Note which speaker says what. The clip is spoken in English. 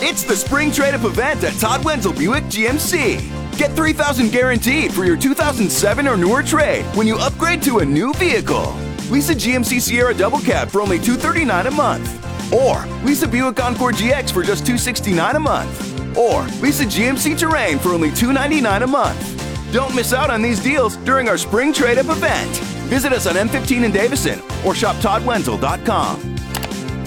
Speaker 1: It's the Spring Trade-Up event at Todd Wenzel Buick GMC. Get $3,000 guaranteed for your 2007 or newer trade when you upgrade to a new vehicle. Lease a GMC Sierra Double Cab for only $239 a month. Or lease a Buick Encore GX for just $269 a month. Or lease a GMC Terrain for only $299 a month. Don't miss out on these deals during our Spring Trade-Up event. Visit us on M15 in Davison or shop ToddWenzel.com.